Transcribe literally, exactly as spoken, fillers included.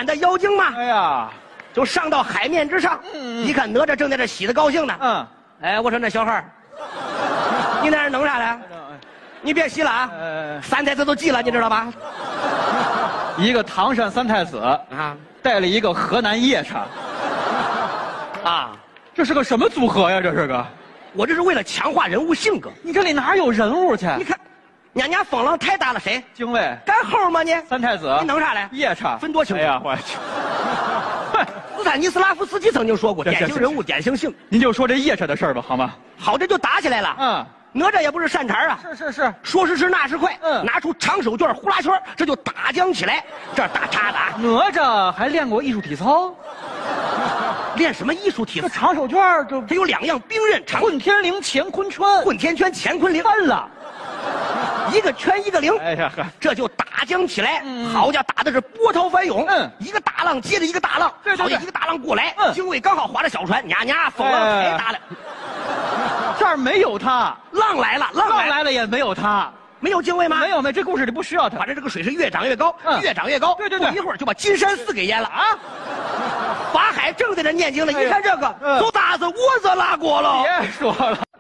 关的妖精嘛。 哎呀， 就上到海面之上， 嗯嗯一看哪吒正在这洗的高兴呢。 嗯， 哎，我说那小孩儿，你在那儿弄啥呢？你别洗了啊！ 呃， 三太子都急了，你知道吧？ 一个唐山三太子啊带了一个河南夜叉， 啊！ 这是个什么组合呀？这是个， 我这是为了强化人物性格。 你这里哪有人物去？ 你看，娘家风浪太大了，谁？ 精卫、 干猴吗你？ 三太子， 你弄啥嘞？ 夜叉， 分多清楚。 哎呀，我去！ 斯坦尼斯拉夫斯基曾经说过， 行典型人物，典型性。 您就说这夜叉的事儿吧，好吗？ 好，这就打起来了。 嗯， 哪吒也不是善茬啊， 是是是， 说时迟那时快， 嗯拿出长手绢、呼啦圈，这就打将起来。这儿打叉子啊， 哪吒还练过艺术体操， 练什么艺术体这操？ 长手绢这它有两样兵刃，长混天绫、乾坤圈， 混天圈、乾坤铃， 翻了。 一个圈一个铃。 哎呀呵， 这就打将起来， 嗯好家伙，打的是波涛翻涌， 嗯一个大浪接着一个大浪， 对对对好家伙一个大浪过来， 嗯精卫刚好划着小船，呀呀，风浪哎太大了， 这儿没有他， 浪来了，浪浪来了， 来了也没有他， 没有精卫吗？ 没有没，这故事里不需要他反。正这个水是越涨越高， 嗯越涨越高， 对对对不一会儿就把金山寺给淹了啊！法海正在这念经呢， 哎呀一看这个， 嗯都打死我这拉锅了。 别说了。